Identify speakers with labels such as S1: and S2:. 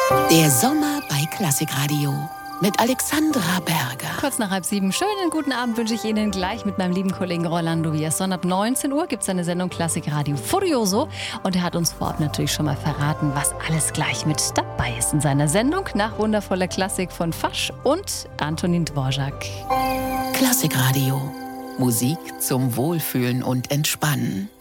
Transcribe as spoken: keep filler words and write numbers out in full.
S1: Der Sommer bei Klassikradio mit Alexandra Berger.
S2: Kurz nach halb sieben. Schönen guten Abend wünsche ich Ihnen gleich mit meinem lieben Kollegen Rolando Villazón. Ab neunzehn Uhr gibt es eine Sendung Klassikradio Furioso. Und er hat uns vorab natürlich schon mal verraten, was alles gleich mit dabei ist in seiner Sendung. Nach wundervoller Klassik von Fasch und Antonin Dvorak.
S1: Klassikradio. Musik zum Wohlfühlen und Entspannen.